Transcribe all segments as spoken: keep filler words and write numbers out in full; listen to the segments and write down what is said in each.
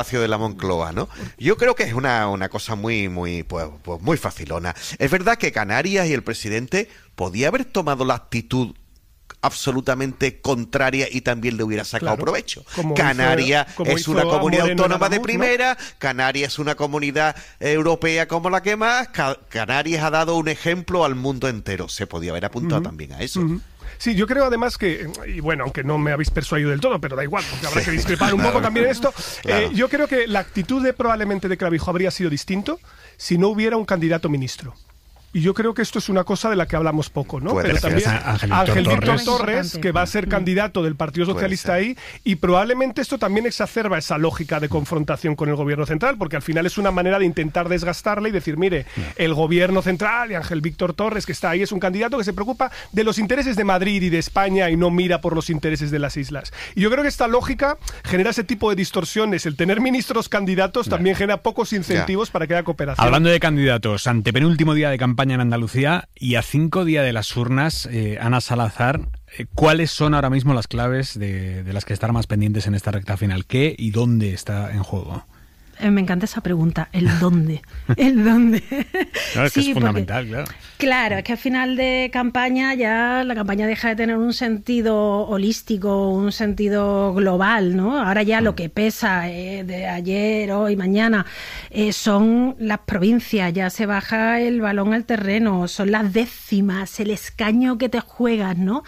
de la Moncloa, ¿no? Yo creo que es una, una cosa muy, muy, pues, pues muy facilona. Es verdad que Canarias y el presidente podía haber tomado la actitud absolutamente contraria y también le hubiera sacado claro, provecho. Canarias hizo, es una comunidad Moreno autónoma de primera, ¿no? Canarias es una comunidad europea como la que más, Ca Canarias ha dado un ejemplo al mundo entero. Se podía haber apuntado uh-huh. también a eso. Uh-huh. Sí, yo creo además que, y bueno, aunque no me habéis persuadido del todo, pero da igual, porque habrá que discrepar un claro. poco también en esto, claro. eh, yo creo que la actitud de probablemente de Clavijo habría sido distinto si no hubiera un candidato ministro. Y yo creo que esto es una cosa de la que hablamos poco, ¿no? Puede Pero también Ángel, Ángel Víctor Torres, Torres, que va a ser candidato del Partido Socialista ahí, y probablemente esto también exacerba esa lógica de confrontación con el gobierno central, porque al final es una manera de intentar desgastarle y decir, mire, el gobierno central y Ángel Víctor Torres, que está ahí, es un candidato que se preocupa de los intereses de Madrid y de España y no mira por los intereses de las islas. Y yo creo que esta lógica genera ese tipo de distorsiones. El tener ministros candidatos yeah. también genera pocos incentivos yeah. para que haya cooperación. Hablando de candidatos, antepenúltimo día de campaña en Andalucía, y a cinco días de las urnas, eh, Ana Salazar, eh, ¿cuáles son ahora mismo las claves de, de las que estar más pendientes en esta recta final? ¿Qué y dónde está en juego? Me encanta esa pregunta, el dónde, el dónde. Claro, es sí, que es fundamental, porque, claro. Claro, es que al final de campaña ya la campaña deja de tener un sentido holístico, un sentido global, ¿no? Ahora ya lo que pesa eh, de ayer, hoy, mañana, eh, son las provincias, ya se baja el balón al terreno, son las décimas, el escaño que te juegas, ¿no?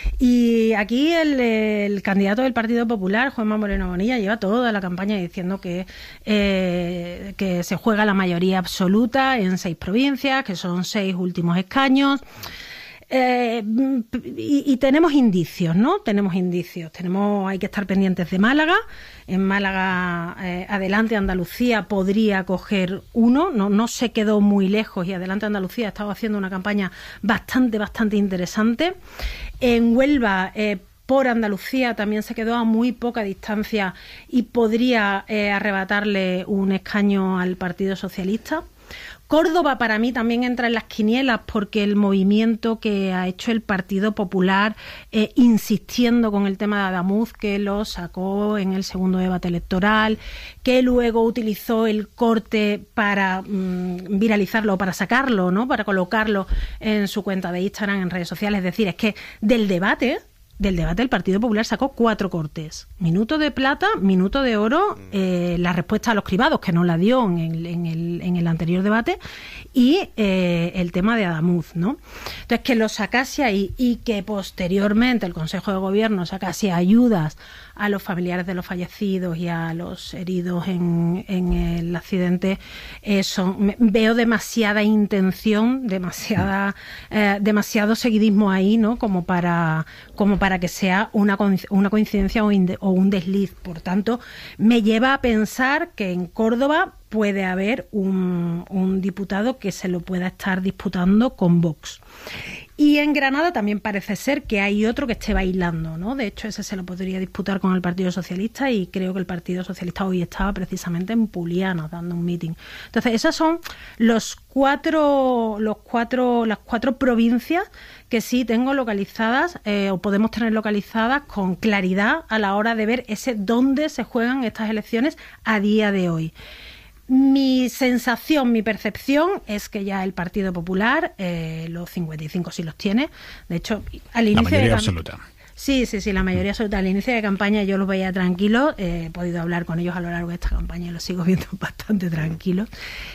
Y aquí el, el candidato del Partido Popular, Juanma Moreno Bonilla, lleva toda la campaña diciendo que eh, que se juega la mayoría absoluta en seis provincias, que son seis últimos escaños. Eh, y, y tenemos indicios, ¿no? Tenemos indicios. Tenemos, hay que estar pendientes de Málaga. En Málaga, eh, Adelante Andalucía podría coger uno. No, no se quedó muy lejos y Adelante Andalucía ha estado haciendo una campaña bastante, bastante interesante. En Huelva, eh, por Andalucía también se quedó a muy poca distancia y podría eh, arrebatarle un escaño al Partido Socialista. Córdoba para mí también entra en las quinielas porque el movimiento que ha hecho el Partido Popular eh, insistiendo con el tema de Adamuz, que lo sacó en el segundo debate electoral, que luego utilizó el corte para mmm, viralizarlo, para sacarlo, ¿no? Para colocarlo en su cuenta de Instagram, en redes sociales. Es decir, es que del debate... Del debate el Partido Popular sacó cuatro cortes. Minuto de plata, minuto de oro, eh, la respuesta a los cribados, que no la dio en el, en el, en el anterior debate, y eh, el tema de Adamuz, ¿no? Entonces, que lo sacase ahí y que posteriormente el Consejo de Gobierno sacase ayudas a los familiares de los fallecidos y a los heridos en, en el accidente, eh, son, veo demasiada intención, demasiada, eh, demasiado seguidismo ahí, ¿no? Como para, como para que sea una, una coincidencia o, inde, o un desliz. Por tanto, me lleva a pensar que en Córdoba puede haber un, un diputado que se lo pueda estar disputando con Vox. Y en Granada también parece ser que hay otro que esté bailando, ¿no? De hecho, ese se lo podría disputar con el Partido Socialista y creo que el Partido Socialista hoy estaba precisamente en Puliana dando un meeting. Entonces, esas son los cuatro, los cuatro, las cuatro provincias que sí tengo localizadas eh, o podemos tener localizadas con claridad a la hora de ver ese dónde se juegan estas elecciones a día de hoy. Mi sensación, mi percepción es que ya el Partido Popular eh, los cincuenta y cinco sí los tiene. De hecho, al inicio... La mayoría de absoluta. Sí, sí, sí, la mayoría absoluta. Al inicio de campaña yo los veía tranquilos. Eh, he podido hablar con ellos a lo largo de esta campaña y los sigo viendo bastante tranquilos.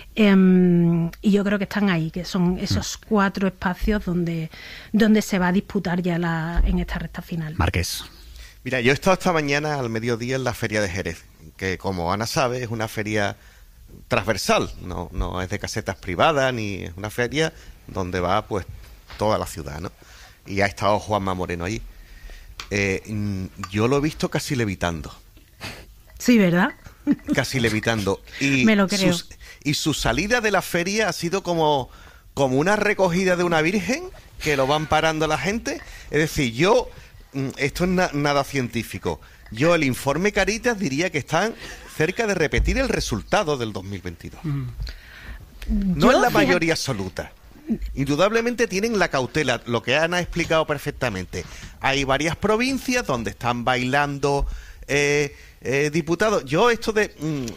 Eh, y yo creo que están ahí, que son esos cuatro espacios donde, donde se va a disputar ya la, en esta recta final. Marqués. Mira, yo he estado esta mañana al mediodía en la Feria de Jerez, que como Ana sabe es una feria transversal, no, no es de casetas privadas, ni es una feria donde va pues toda la ciudad, ¿no? Y ha estado Juanma Moreno ahí. Eh, yo lo he visto casi levitando. Sí, ¿verdad? Casi levitando. Y me lo creo. Sus, y su salida de la feria ha sido como, como una recogida de una virgen, que lo van parando la gente. Es decir, yo, esto es na, nada científico, yo el informe Caritas diría que están cerca de repetir el resultado del dos mil veintidós. Mm. No es la mayoría absoluta. Indudablemente tienen la cautela, lo que Ana ha explicado perfectamente. Hay varias provincias donde están bailando eh, eh, diputados. Yo esto de,